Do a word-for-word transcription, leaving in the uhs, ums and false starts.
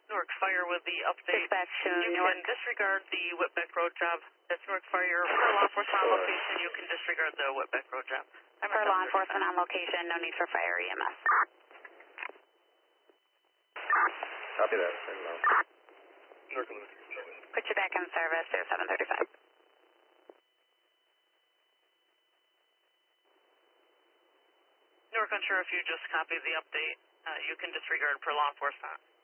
Newark Fire with the update. Dispatch to you Newark. can disregard the Whitbeck Road job. That's Newark Fire. For law enforcement on location, you can disregard the Whitbeck Road job. I'm For law enforcement on location, no need for fire E M S. Copy that. Put you back in service to seven thirty-five. Newark on Sheriff, you just copied the update. Uh, you can disregard per law enforcement.